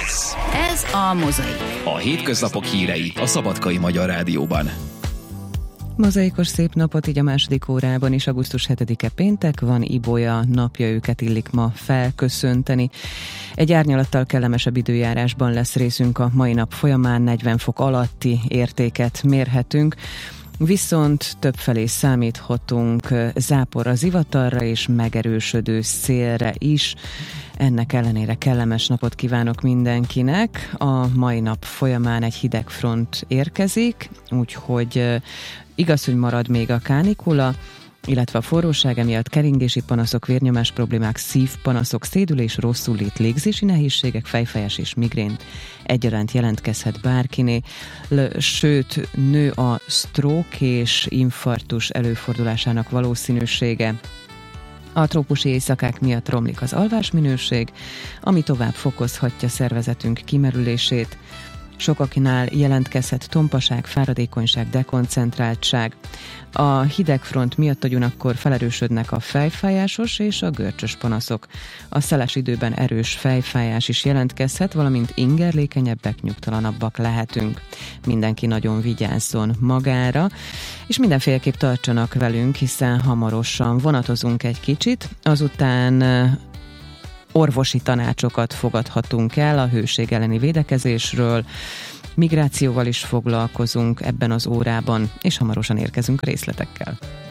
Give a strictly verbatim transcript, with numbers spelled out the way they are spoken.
Ez a Mozaik. A hétköznapok hírei a Szabadkai Magyar Rádióban. Mozaikos szép napot, így a második órában is, augusztus hetedike péntek van, Ibolya napja, őket illik ma felköszönteni. Egy árnyalattal kellemesebb időjárásban lesz részünk a mai nap folyamán, negyven fok alatti értéket mérhetünk, viszont többfelé számíthatunk záporra, zivatarra és megerősödő szélre is. Ennek ellenére kellemes napot kívánok mindenkinek. A mai nap folyamán egy hideg front érkezik, úgyhogy igaz, hogy marad még a kánikula, illetve a forróság emiatt keringési panaszok, vérnyomás problémák, szívpanaszok, szédülés, rosszullét, légzési nehézségek, fejfájás és migrén egyaránt jelentkezhet bárkiné, sőt, nő a stroke és infarktus előfordulásának valószínűsége. A trópusi éjszakák miatt romlik az alvásminőség, ami tovább fokozhatja szervezetünk kimerülését. Sokaknál jelentkezhet tompaság, fáradékonyság, dekoncentráltság. A hidegfront miatt ugyanakkor felerősödnek a fejfájásos és a görcsös panaszok. A szeles időben erős fejfájás is jelentkezhet, valamint ingerlékenyebbek, nyugtalanabbak lehetünk. Mindenki nagyon vigyázzon magára, és mindenféleképp tartsanak velünk, hiszen hamarosan vonatozunk egy kicsit, azután orvosi tanácsokat fogadhatunk el a hőség elleni védekezésről, migrációval is foglalkozunk ebben az órában, és hamarosan érkezünk a részletekkel.